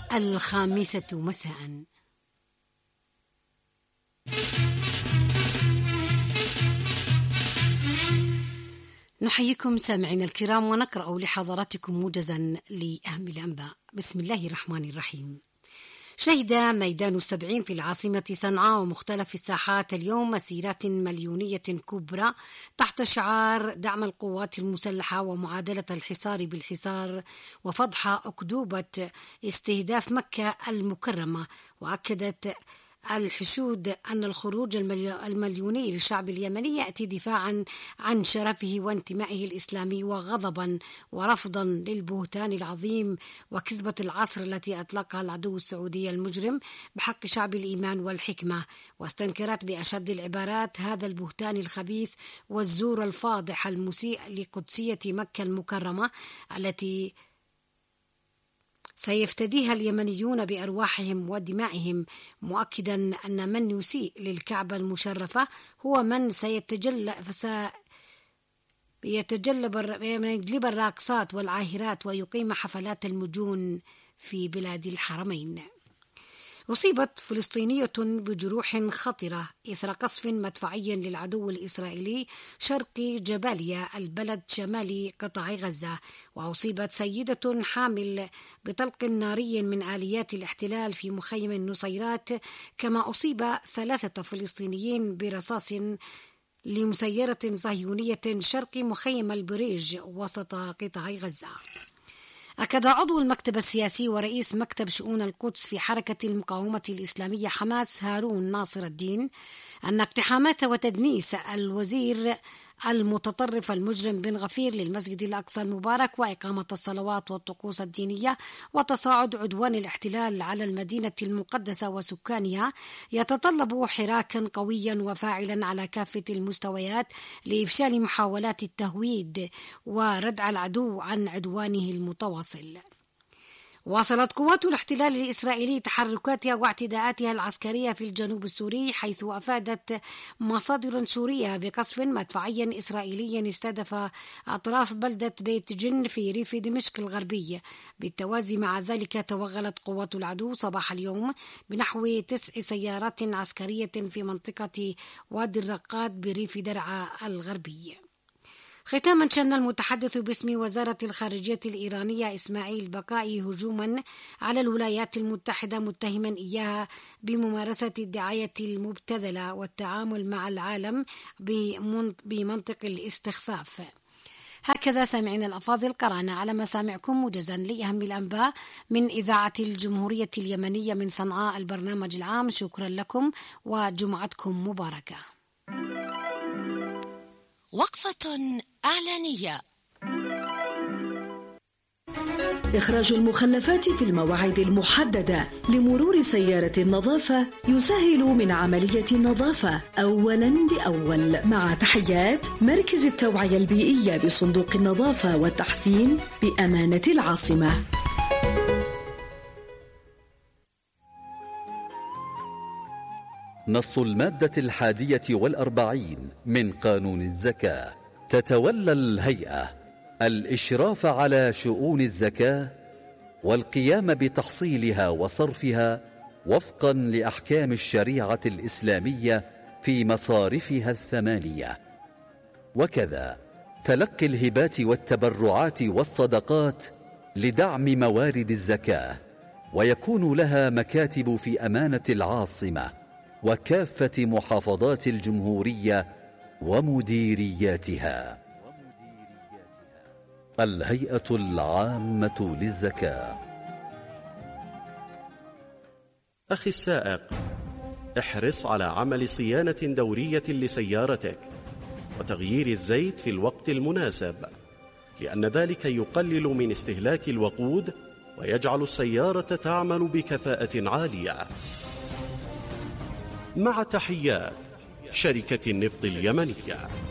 الخامسة مساء. نحييكم سامعين الكرام ونقرأ لحضراتكم موجزا لأهم الأنباء. بسم الله الرحمن الرحيم. شهد ميدان السبعين في العاصمة صنعاء ومختلف الساحات اليوم مسيرات مليونية كبرى تحت شعار دعم القوات المسلحة ومعادلة الحصار بالحصار وفضح أكذوبة استهداف مكة المكرمة. وأكدت الحشود أن الخروج المليوني للشعب اليمني يأتي دفاعا عن شرفه وانتمائه الإسلامي وغضبا ورفضا للبهتان العظيم وكذبة العصر التي أطلقها العدو السعودي المجرم بحق شعب الإيمان والحكمة. واستنكرت بأشد العبارات هذا البهتان الخبيث والزور الفاضح المسيء لقدسية مكة المكرمة التي سيفتديها اليمنيون بأرواحهم ودمائهم، مؤكدا أن من يسيء للكعبة المشرفة هو من يجلب الراقصات والعاهرات ويقيم حفلات المجون في بلاد الحرمين. أصيبت فلسطينية بجروح خطرة إثر قصف مدفعي للعدو الإسرائيلي شرق جباليا البلد شمال قطاع غزة. وأصيبت سيدة حامل بطلق ناري من آليات الاحتلال في مخيم النصيرات، كما أصيب 3 فلسطينيين برصاص لمسيرة صهيونية شرق مخيم البريج وسط قطاع غزة. أكد عضو المكتب السياسي ورئيس مكتب شؤون القدس في حركة المقاومة الإسلامية حماس هارون ناصر الدين أن اقتحامات وتدنيس الوزير المتطرف المجرم بن غفير للمسجد الأقصى المبارك وإقامة الصلوات والطقوس الدينية وتصاعد عدوان الاحتلال على المدينة المقدسة وسكانها يتطلب حراكا قويا وفاعلا على كافة المستويات لإفشال محاولات التهويد وردع العدو عن عدوانه المتواصل. واصلت قوات الاحتلال الإسرائيلي تحركاتها واعتداءاتها العسكرية في الجنوب السوري، حيث أفادت مصادر سورية بقصف مدفعي إسرائيلي استهدف أطراف بلدة بيت جن في ريف دمشق الغربي. بالتوازي مع ذلك توغلت قوات العدو صباح اليوم بنحو 9 سيارات عسكرية في منطقة وادي الرقاد بريف درعا الغربي. ختاما، شن المتحدث باسم وزارة الخارجية الإيرانية إسماعيل بقائي هجوما على الولايات المتحدة متهما إياها بممارسة الدعاية المبتذلة والتعامل مع العالم بمنطق الاستخفاف. هكذا سامعين الأفاضل قرأنا على مسامعكم موجزا لأهم الأنباء من إذاعة الجمهورية اليمنية من صنعاء البرنامج العام. شكرا لكم وجمعتكم مباركة. وقفة إعلانية. إخراج المخلفات في المواعيد المحددة لمرور سيارة النظافة يسهل من عملية النظافة أولا بأول. مع تحيات مركز التوعية البيئية بصندوق النظافة والتحسين بأمانة العاصمة. نص المادة 41 من قانون الزكاة: تتولى الهيئة الإشراف على شؤون الزكاة والقيام بتحصيلها وصرفها وفقا لأحكام الشريعة الإسلامية في مصارفها 8، وكذا تلقي الهبات والتبرعات والصدقات لدعم موارد الزكاة، ويكون لها مكاتب في أمانة العاصمة وكافة محافظات الجمهورية ومديرياتها. الهيئة العامة للزكاة. أخي السائق، احرص على عمل صيانة دورية لسيارتك وتغيير الزيت في الوقت المناسب، لأن ذلك يقلل من استهلاك الوقود ويجعل السيارة تعمل بكفاءة عالية. مع تحيات شركة النفط اليمنية.